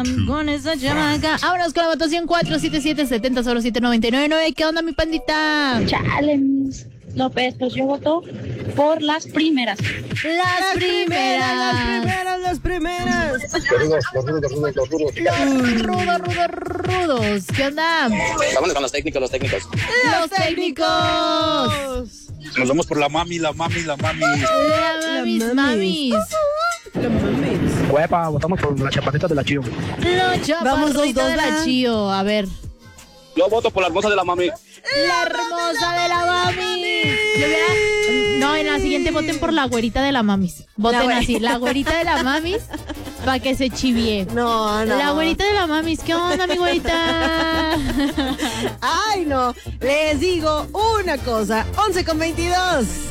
con esa chamaca. Vámonos con la votación 477-70-07-999. ¿Qué onda, mi pandita? Chale, Miss López, pues yo voto por las primeras. Las primeras. Rudos. ¿Qué onda? Vámonos con los técnicos. Los técnicos. Nos vamos por la mami. La mamis. Huepa, votamos por la chaparrita de la Chío. La chaparrita de la Chío. A ver. Yo voto por la hermosa de la mami. La hermosa de la mami. No, en la siguiente voten por la güerita de la mamis. Voten así, la güerita de la mamis, para que se chivie. No. La güerita de la mamis, ¿qué onda, mi güerita? Ay, no. Les digo una cosa. 11:22.